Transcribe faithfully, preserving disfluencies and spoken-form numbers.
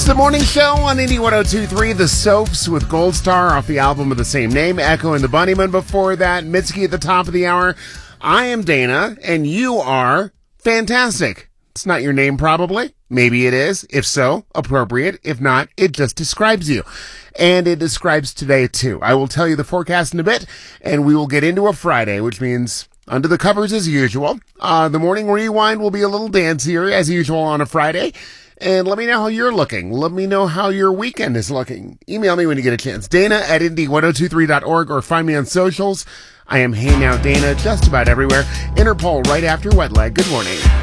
the morning show on Indie one oh two point three, The Soaps with Gold Star off the album of the same name, Echo and the Bunnymen before that, Mitski at the top of the hour. I am Dana, and you are fantastic. It's not your name, probably. Maybe it is. If so, appropriate. If not, it just describes you. And it describes today, too. I will tell you the forecast in a bit, and we will get into a Friday, which means under the covers as usual. Uh, the morning rewind will be a little dancier as usual on a Friday. And let me know how you're looking. Let me know how your weekend is looking. Email me when you get a chance. Dana at indie one oh two three dot org or find me on socials. I am Hey Now Dana just about everywhere. Interpol right after Wet Leg. Good morning.